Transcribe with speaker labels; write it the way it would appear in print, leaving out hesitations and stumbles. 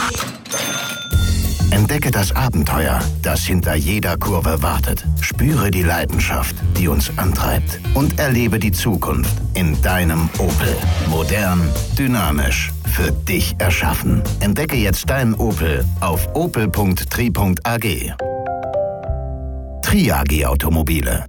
Speaker 1: Entdecke das Abenteuer, das hinter jeder Kurve wartet. Spüre die Leidenschaft, die uns antreibt. Und erlebe die Zukunft in deinem Opel. Modern, dynamisch, für dich erschaffen. Entdecke jetzt deinen Opel auf opel.tri.ag. TRI AG Automobile.